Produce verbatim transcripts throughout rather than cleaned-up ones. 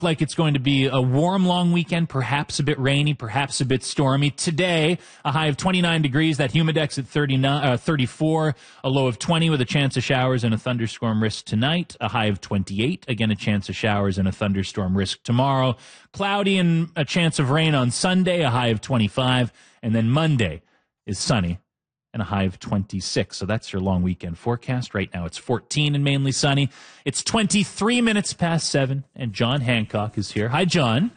like it's going to be a warm, long weekend, perhaps a bit rainy, perhaps a bit stormy. Today, a high of twenty-nine degrees, that humidex at thirty-nine, uh, thirty-four, a low of twenty with a chance of showers and a thunderstorm risk tonight, a high of twenty-eight, again a chance of showers and a thunderstorm risk tomorrow. Cloudy and a chance of rain on Sunday, a high of twenty-five, and then Monday is sunny and a high of twenty-six. So that's your long weekend forecast. Right now it's fourteen and mainly sunny. It's twenty-three minutes past seven, and John Hancock is here. Hi, John.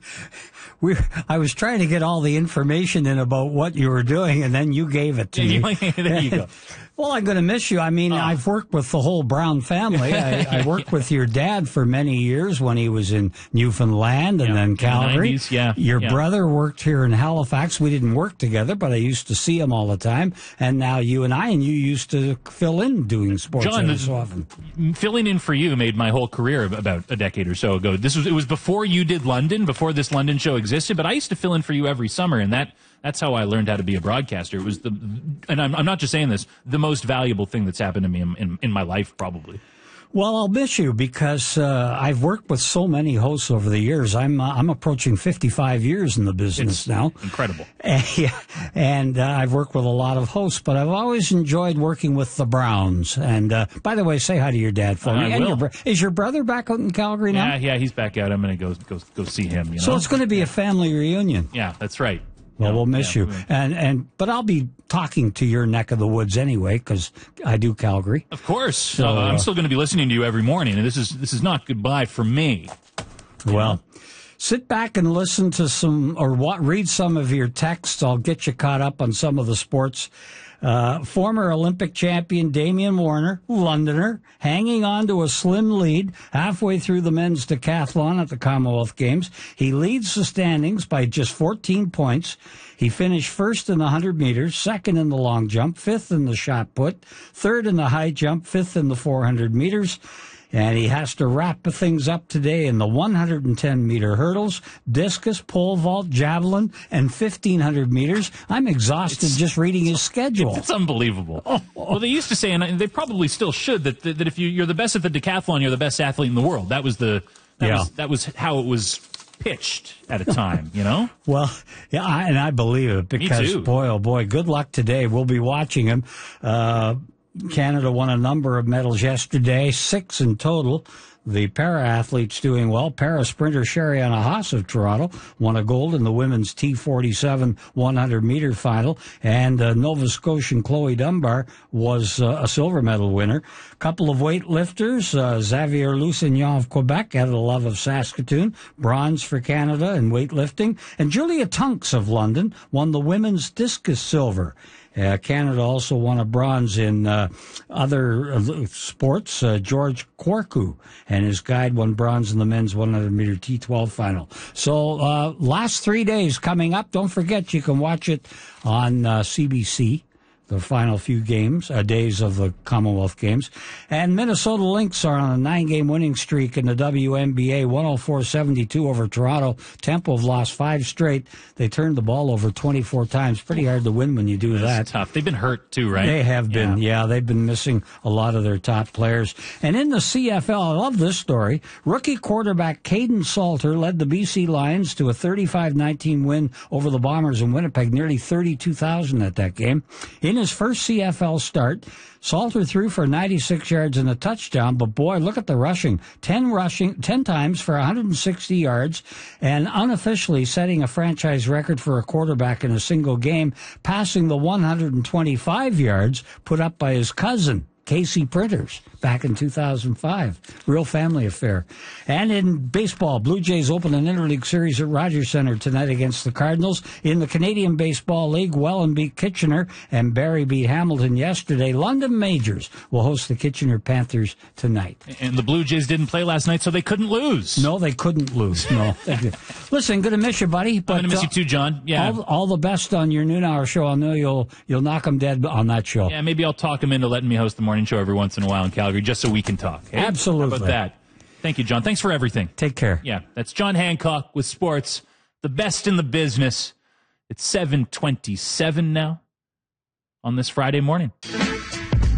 we, I was trying to get all the information in about what you were doing, and then you gave it to me. There you go. Well, I'm going to miss you. I mean, oh. I've worked with the whole Brown family. I, I worked with your dad for many years when he was in Newfoundland and yeah, then Calgary. In the nineties, yeah, your yeah. brother worked here in Halifax. We didn't work together, but I used to see him all the time. And now you and I, and you used to fill in doing sports John, every so often. Filling in for you made my whole career about a decade or so ago. This was it was before you did London, before this London show existed. But I used to fill in for you every summer, and that. That's how I learned how to be a broadcaster. It was the, and I'm, I'm not just saying this, the most valuable thing that's happened to me in, in, in my life, probably. Well, I'll miss you because uh, I've worked with so many hosts over the years. I'm uh, I'm approaching fifty-five years in the business it's now. Incredible. And, yeah, and uh, I've worked with a lot of hosts, but I've always enjoyed working with the Browns. And uh, by the way, say hi to your dad for uh, me. I and will. Your bro- is your brother back out in Calgary now? Yeah, yeah, he's back out. I'm going to go go go see him. You know? So it's going to be a family reunion. Yeah, that's right. Well, yeah, we'll miss yeah, you, and and but I'll be talking to your neck of the woods anyway because I do Calgary. Of course, so, uh, I'm uh, still going to be listening to you every morning, and this is this is not goodbye for me. Well, sit back and listen to some or what, read some of your texts. I'll get you caught up on some of the sports. Uh, former Olympic champion Damian Warner, Londoner, hanging on to a slim lead halfway through the men's decathlon at the Commonwealth Games. He leads the standings by just fourteen points. He finished first in the one hundred meters, second in the long jump, fifth in the shot put, third in the high jump, fifth in the four hundred meters. And he has to wrap things up today in the one hundred ten meter hurdles, discus, pole vault, javelin, and fifteen hundred meters. I'm exhausted it's, just reading his schedule. It's unbelievable. Oh, oh. Well, they used to say, and they probably still should, that that if you, you're the best at the decathlon, you're the best athlete in the world. That was the that, yeah. was, that was how it was pitched at a time, you know? Well, yeah, I, and I believe it because, boy, oh boy, good luck today. We'll be watching him. Uh, Canada won a number of medals yesterday, six in total. The para-athletes doing well. Para-sprinter Shariana Haas of Toronto won a gold in the women's T forty-seven one hundred meter final. And uh, Nova Scotian Chloe Dunbar was uh, a silver medal winner. A couple of weightlifters. Uh, Xavier Lusignan of Quebec had a love of Saskatoon. Bronze for Canada in weightlifting. And Julia Tunks of London won the women's discus silver. Uh, Canada also won a bronze in uh, other uh, sports. Uh, George Kwarku and his guide won bronze in the men's one hundred meter T twelve final. So uh, last three days coming up. Don't forget you can watch it on uh, C B C. The final few games, uh, days of the Commonwealth Games. And Minnesota Lynx are on a nine-game winning streak in the W N B A, one oh four seventy-two over Toronto. Temple have lost five straight. They turned the ball over twenty-four times. Pretty hard to win when you do That's that. tough. They've been hurt, too, right? They have been, yeah. yeah. They've been missing a lot of their top players. And in the C F L, I love this story. Rookie quarterback Caden Salter led the B C Lions to a thirty-five nineteen win over the Bombers in Winnipeg, nearly thirty-two thousand at that game. In his first C F L start, Salter threw for ninety-six yards and a touchdown, but boy, look at the rushing. ten rushing, ten times for one hundred sixty yards, and unofficially setting a franchise record for a quarterback in a single game, passing the one hundred twenty-five yards put up by his cousin, Casey Printers, back in two thousand five. Real family affair. And in baseball, Blue Jays open an interleague series at Rogers Centre tonight against the Cardinals. In the Canadian Baseball League, Welland beat Kitchener and Barrie beat Hamilton yesterday. London Majors will host the Kitchener Panthers tonight. And the Blue Jays didn't play last night, so they couldn't lose. No, they couldn't lose. No. Listen, good to miss you, buddy. But, I'm going to miss uh, you too, John. Yeah. All, all the best on your noon hour show. I know you'll you'll knock them dead on that show. Yeah, maybe I'll talk him into letting me host the morning show every once in a while in Calgary, just so we can talk. Hey? Absolutely. How about that? Thank you, John. Thanks for everything. Take care. Yeah, that's John Hancock with sports, the best in the business. It's seven twenty-seven now on this Friday morning.